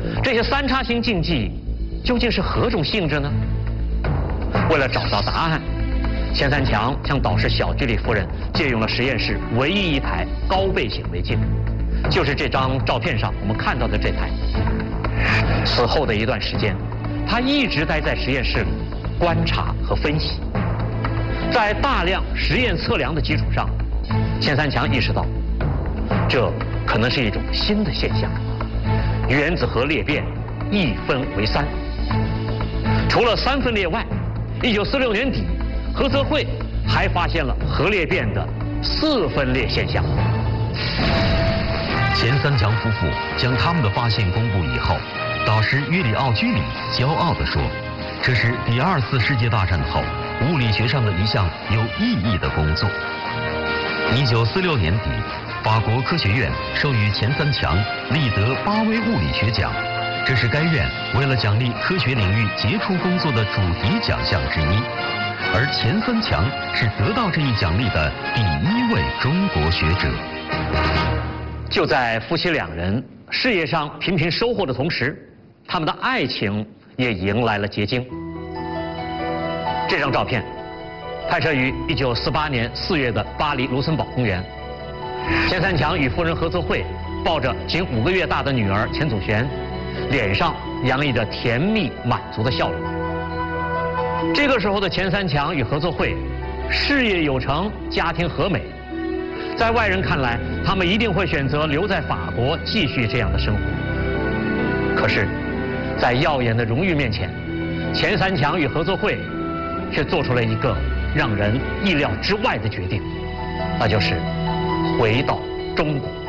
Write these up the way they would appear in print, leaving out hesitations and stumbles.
这些三叉星竞技究竟是何种性质呢？为了找到答案，钱三强向导师小居里夫人借用了实验室唯一一台高倍显微镜，就是这张照片上我们看到的这台。此后的一段时间，他一直待在实验室里观察和分析。在大量实验测量的基础上，钱三强意识到，这可能是一种新的现象——原子核裂变一分为三。除了三分裂外，1946年底，何泽慧还发现了核裂变的四分裂现象。 钱三强夫妇将他们的发现公布以后，导师约里奥居里骄傲地说：“这是第2次世界大战后物理学上的一项有意义的工作。”1946年底，法国科学院授予钱三强立德巴威物理学奖，这是该院为了奖励科学领域杰出工作的主题奖项之一。而钱三强是得到这一奖励的第1位中国学者。 就在夫妻两人事业上频频收获的同时，他们的爱情也迎来了结晶。这张照片拍摄于1948年4月的巴黎卢森堡公园。钱三强与夫人何泽慧抱着仅5个月大的女儿钱祖璇，脸上洋溢着甜蜜满足的笑容。这个时候的钱三强与何泽慧，事业有成，家庭和美。在外人看来，他们一定会选择留在法国继续这样的生活。可是，在耀眼的荣誉面前，钱三强与何泽慧却做出了一个让人意料之外的决定，那就是回到中国。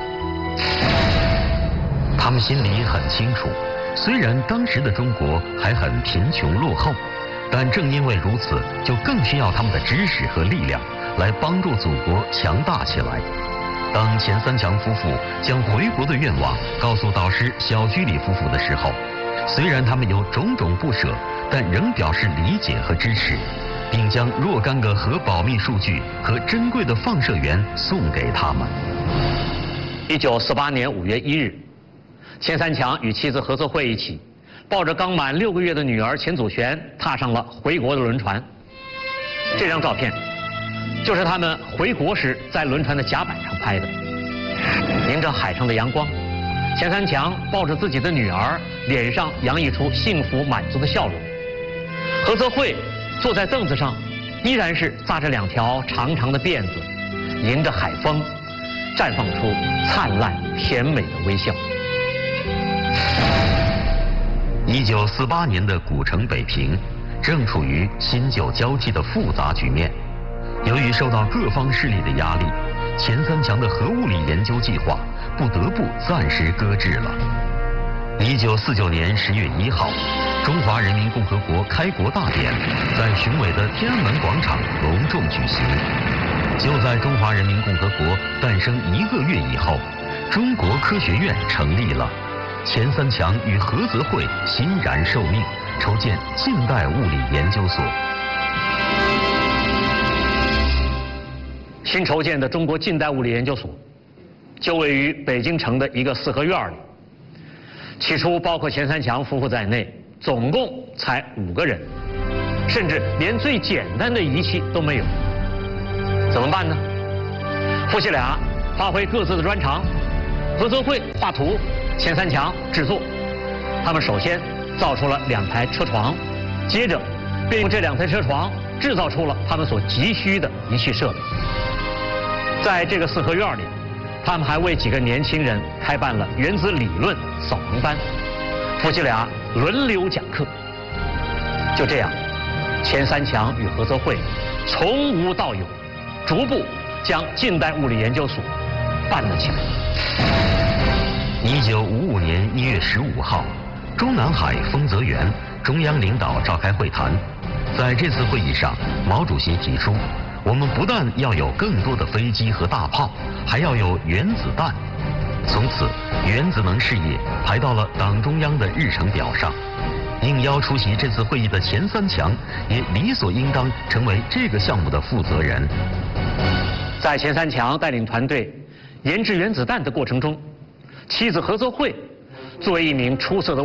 他们心里很清楚，虽然当时的中国还很贫穷落后，但正因为如此，就更需要他们的知识和力量来帮助祖国强大起来。当钱三强夫妇将回国的愿望告诉导师小居里夫妇的时候，虽然他们有种种不舍，但仍表示理解和支持，并将若干个核保密数据和珍贵的放射源送给他们。 1948年5月1日，钱三强与妻子何泽慧一起，抱着刚满6个月的女儿钱祖璇，踏上了回国的轮船。这张照片就是他们回国时在轮船的甲板上拍的。迎着海上的阳光，钱三强抱着自己的女儿，脸上洋溢出幸福满足的笑容。何泽慧坐在凳子上，依然是扎着2条长长的辫子，迎着海风，绽放出灿烂甜美的微笑。 1948年的古城北平正处于新旧交替的复杂局面。由于受到各方势力的压力，钱三强的核物理研究计划不得不暂时搁置了。1949年10月1号，中华人民共和国开国大典在雄伟的天安门广场隆重举行。就在中华人民共和国诞生1个月以后，中国科学院成立了。钱三强与何泽慧欣然受命，筹建近代物理研究所。 新筹建的中国近代物理研究所，就位于北京城的一个4合院里。起初，包括钱三强夫妇在内，总共才5个人，甚至连最简单的仪器都没有。怎么办呢？夫妻俩发挥各自的专长，何泽慧画图，钱三强制作。他们首先造出了2台车床，接着便用这2台车床制造出了他们所急需的仪器设备。在这个4合院里，他们还为几个年轻人开办了原子理论扫盲班，夫妻俩轮流讲课。就这样，钱三强与何泽慧从无到有，逐步将近代物理研究所办了起来。 1955年1月15号，中南海丰泽园中央领导召开会谈。在这次会议上，毛主席提出，我们不但要有更多的飞机和大炮，还要有原子弹。从此，原子能事业排到了党中央的日程表上。应邀出席这次会议的钱三强也理所应当成为这个项目的负责人。 在钱三强带领团队研制原子弹的过程中，妻子何泽慧作为一名出色的